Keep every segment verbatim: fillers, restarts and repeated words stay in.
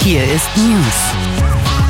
Hier ist News.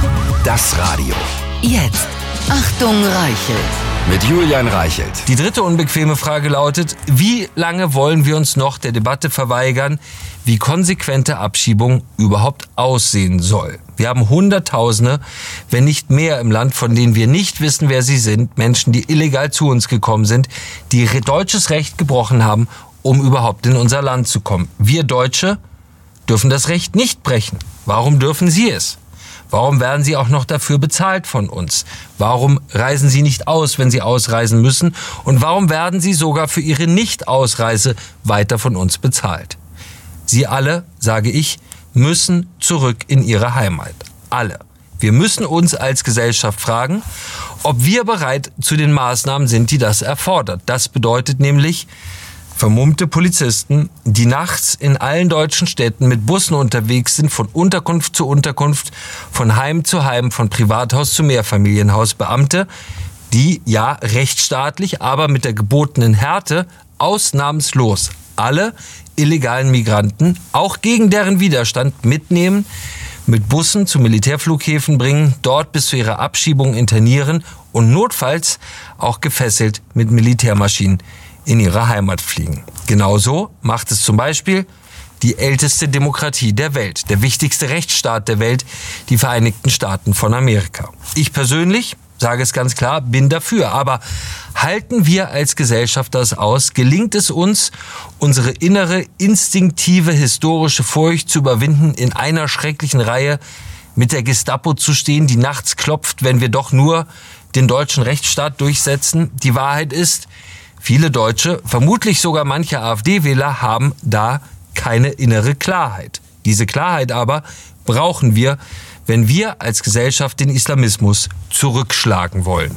Das Radio. Jetzt. Achtung, Reichelt. Mit Julian Reichelt. Die dritte unbequeme Frage lautet, wie lange wollen wir uns noch der Debatte verweigern, wie konsequente Abschiebung überhaupt aussehen soll? Wir haben Hunderttausende, wenn nicht mehr im Land, von denen wir nicht wissen, wer sie sind. Menschen, die illegal zu uns gekommen sind, die deutsches Recht gebrochen haben, um überhaupt in unser Land zu kommen. Wir Deutsche dürfen das Recht nicht brechen. Warum dürfen sie es? Warum werden sie auch noch dafür bezahlt von uns? Warum reisen sie nicht aus, wenn sie ausreisen müssen? Und warum werden sie sogar für ihre Nicht-Ausreise weiter von uns bezahlt? Sie alle, sage ich, müssen zurück in ihre Heimat. Alle. Wir müssen uns als Gesellschaft fragen, ob wir bereit zu den Maßnahmen sind, die das erfordert. Das bedeutet nämlich, vermummte Polizisten, die nachts in allen deutschen Städten mit Bussen unterwegs sind, von Unterkunft zu Unterkunft, von Heim zu Heim, von Privathaus zu Mehrfamilienhaus. Beamte, die ja rechtsstaatlich, aber mit der gebotenen Härte ausnahmslos alle illegalen Migranten, auch gegen deren Widerstand, mitnehmen, mit Bussen zu Militärflughäfen bringen, dort bis zu ihrer Abschiebung internieren und notfalls auch gefesselt mit Militärmaschinen in ihre Heimat fliegen. Genauso macht es zum Beispiel die älteste Demokratie der Welt, der wichtigste Rechtsstaat der Welt, die Vereinigten Staaten von Amerika. Ich persönlich, sage es ganz klar, bin dafür. Aber halten wir als Gesellschaft das aus? Gelingt es uns, unsere innere, instinktive, historische Furcht zu überwinden, in einer schrecklichen Reihe mit der Gestapo zu stehen, die nachts klopft, wenn wir doch nur den deutschen Rechtsstaat durchsetzen? Die Wahrheit ist, viele Deutsche, vermutlich sogar manche AfD-Wähler, haben da keine innere Klarheit. Diese Klarheit aber brauchen wir, wenn wir als Gesellschaft den Islamismus zurückschlagen wollen.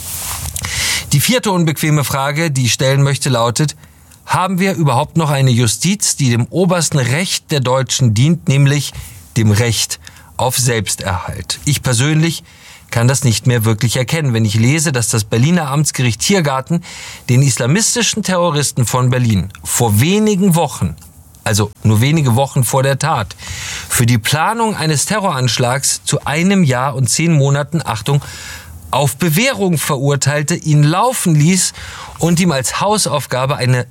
Die vierte unbequeme Frage, die ich stellen möchte, lautet, haben wir überhaupt noch eine Justiz, die dem obersten Recht der Deutschen dient, nämlich dem Recht auf Selbsterhalt? Ich persönlich kann das nicht mehr wirklich erkennen, wenn ich lese, dass das Berliner Amtsgericht Tiergarten den islamistischen Terroristen von Berlin vor wenigen Wochen, also nur wenige Wochen vor der Tat, für die Planung eines Terroranschlags zu einem Jahr und zehn Monaten, Achtung, auf Bewährung verurteilte, ihn laufen ließ und ihm als Hausaufgabe eine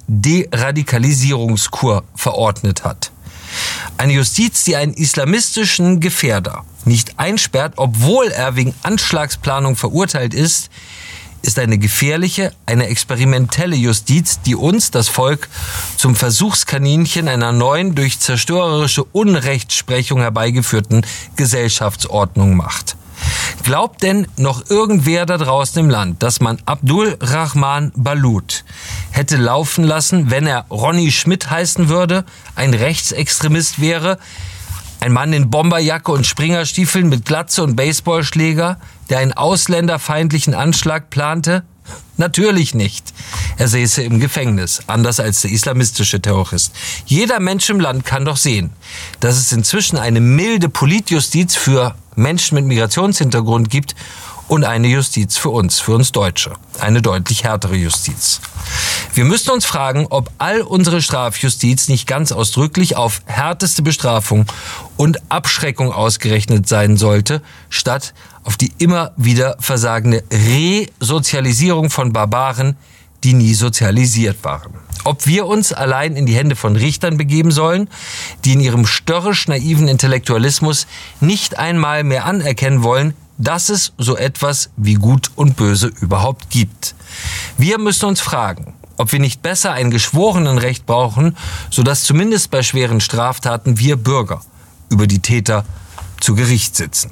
Deradikalisierungskur verordnet hat. Eine Justiz, die einen islamistischen Gefährder nicht einsperrt, obwohl er wegen Anschlagsplanung verurteilt ist, ist eine gefährliche, eine experimentelle Justiz, die uns, das Volk, zum Versuchskaninchen einer neuen, durch zerstörerische Unrechtsprechung herbeigeführten Gesellschaftsordnung macht. Glaubt denn noch irgendwer da draußen im Land, dass man Abdul Rahman Balut hätte laufen lassen, wenn er Ronny Schmidt heißen würde, ein Rechtsextremist wäre, ein Mann in Bomberjacke und Springerstiefeln mit Glatze und Baseballschläger, der einen ausländerfeindlichen Anschlag plante? Natürlich nicht. Er säße im Gefängnis, anders als der islamistische Terrorist. Jeder Mensch im Land kann doch sehen, dass es inzwischen eine milde Politjustiz für Menschen mit Migrationshintergrund gibt und eine Justiz für uns, für uns Deutsche. Eine deutlich härtere Justiz. Wir müssen uns fragen, ob all unsere Strafjustiz nicht ganz ausdrücklich auf härteste Bestrafung und Abschreckung ausgerechnet sein sollte, statt auf die immer wieder versagende Resozialisierung von Barbaren, die nie sozialisiert waren. Ob wir uns allein in die Hände von Richtern begeben sollen, die in ihrem störrisch-naiven Intellektualismus nicht einmal mehr anerkennen wollen, dass es so etwas wie Gut und Böse überhaupt gibt. Wir müssen uns fragen, ob wir nicht besser ein Geschworenenrecht brauchen, sodass zumindest bei schweren Straftaten wir Bürger über die Täter zu Gericht sitzen.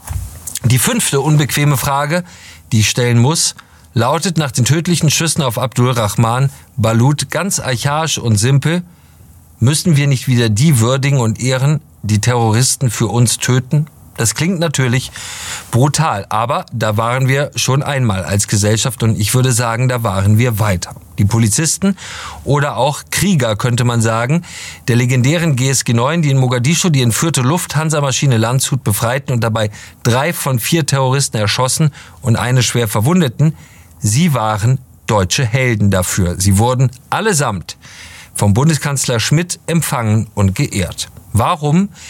Die fünfte unbequeme Frage, die ich stellen muss, lautet nach den tödlichen Schüssen auf Abdul Rahman Balut ganz archaisch und simpel: Müssen wir nicht wieder die würdigen und ehren, die Terroristen für uns töten? Das klingt natürlich brutal, aber da waren wir schon einmal als Gesellschaft und ich würde sagen, da waren wir weiter. Die Polizisten oder auch Krieger, könnte man sagen, der legendären G S G neun, die in Mogadischu die entführte Lufthansa-Maschine Landshut befreiten und dabei drei von vier Terroristen erschossen und eine schwer verwundeten, sie waren deutsche Helden dafür. Sie wurden allesamt vom Bundeskanzler Schmidt empfangen und geehrt. Warum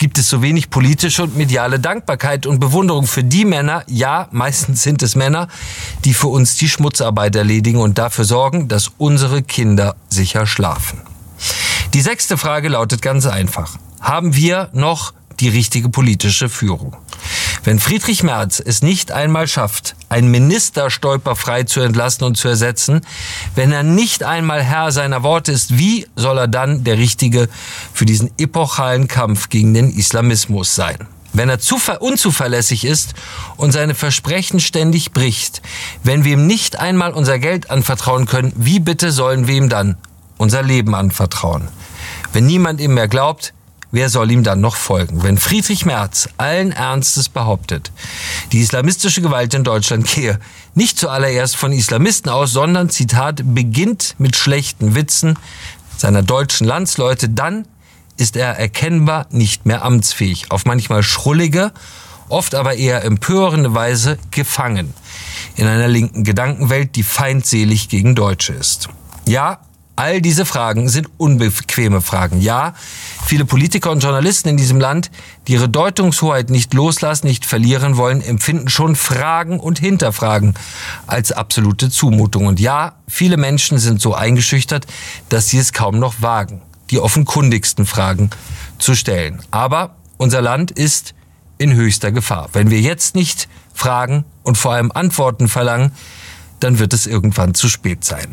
gibt es so wenig politische und mediale Dankbarkeit und Bewunderung für die Männer, ja, meistens sind es Männer, die für uns die Schmutzarbeit erledigen und dafür sorgen, dass unsere Kinder sicher schlafen. Die sechste Frage lautet ganz einfach. Haben wir noch die richtige politische Führung? Wenn Friedrich Merz es nicht einmal schafft, einen Minister stolperfrei zu entlassen und zu ersetzen, wenn er nicht einmal Herr seiner Worte ist, wie soll er dann der Richtige für diesen epochalen Kampf gegen den Islamismus sein? Wenn er unzuverlässig ist und seine Versprechen ständig bricht, wenn wir ihm nicht einmal unser Geld anvertrauen können, wie bitte sollen wir ihm dann unser Leben anvertrauen? Wenn niemand ihm mehr glaubt, wer soll ihm dann noch folgen? Wenn Friedrich Merz allen Ernstes behauptet, die islamistische Gewalt in Deutschland gehe nicht zuallererst von Islamisten aus, sondern, Zitat, beginnt mit schlechten Witzen seiner deutschen Landsleute, dann ist er erkennbar nicht mehr amtsfähig, auf manchmal schrullige, oft aber eher empörende Weise gefangen in einer linken Gedankenwelt, die feindselig gegen Deutsche ist. Ja, all diese Fragen sind unbequeme Fragen. Ja, viele Politiker und Journalisten in diesem Land, die ihre Deutungshoheit nicht loslassen, nicht verlieren wollen, empfinden schon Fragen und Hinterfragen als absolute Zumutung. Und ja, viele Menschen sind so eingeschüchtert, dass sie es kaum noch wagen, die offenkundigsten Fragen zu stellen. Aber unser Land ist in höchster Gefahr. Wenn wir jetzt nicht fragen und vor allem Antworten verlangen, dann wird es irgendwann zu spät sein.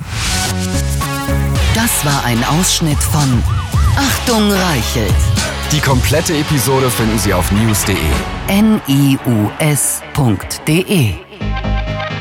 Das war ein Ausschnitt von Achtung Reichelt. Die komplette Episode finden Sie auf news punkt de. N I U S punkt de